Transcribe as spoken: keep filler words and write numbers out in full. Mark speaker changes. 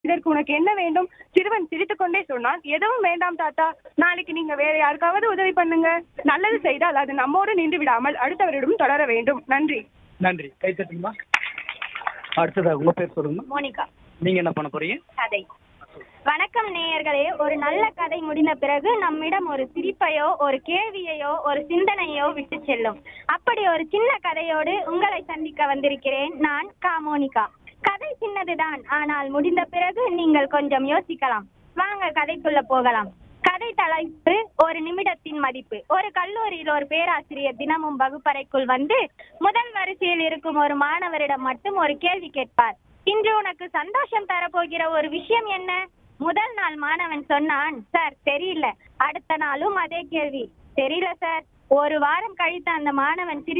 Speaker 1: இதற்கு உனக்கு என்ன வேண்டும்? சிறுவன் சிரித்துக் கொண்டே சொன்னான், எதுவும் வேண்டாம் தாத்தா. நாளைக்கு நீங்க வேற யாருக்காவது உதவி பண்ணுங்க. நல்லது செய்தால் அது நம்மோடு நின்று விடாமல் அடுத்தவரிடம் தொடர வேண்டும். நன்றி.
Speaker 2: நன்றி. கை தட்டுங்கம்மா. அடுத்ததா உங்க பேர் சொல்லுங்க.
Speaker 3: மோனிகா.
Speaker 2: நீங்க என்ன பண்ண போறீங்க?
Speaker 3: கதை. வணக்கம் நேயர்களே. ஒரு நல்ல கதை முடிந்த பிறகு நம்மிடம் ஒரு சிரிப்பையோ ஒரு கேள்வியையோ ஒரு சிந்தனையோ விட்டு செல்லும். அப்படி ஒரு சின்ன கதையோடு உங்களை சந்திக்க வந்திருக்கிறேன். நான் கா மோனிகா. கதை சின்னதுதான், ஆனால் முடிந்த பிறகு நீங்கள் கொஞ்சம் யோசிக்கலாம். வாங்க கதைக்குள்ள போகலாம். கதை தலைப்பு ஒரு நிமிடத்தின் மதிப்பு. ஒரு கல்லூரியில் ஒரு பேராசிரியர் தினமும் வகுப்பறைக்குள் வந்து முதல் வரிசையில் இருக்கும் ஒரு மாணவரிடம் மட்டும் ஒரு கேள்வி கேட்பார். இன்று உனக்கு சந்தோஷம் தரப்போகிற ஒரு விஷயம் என்ன? முதல் நாள் மாணவன் சொன்னான், சார் தெரியல. அடுத்த நாளும் அதே கேள்வி, தெரியல சார். ஒரு வாரம் கழித்து அந்த மாணவன்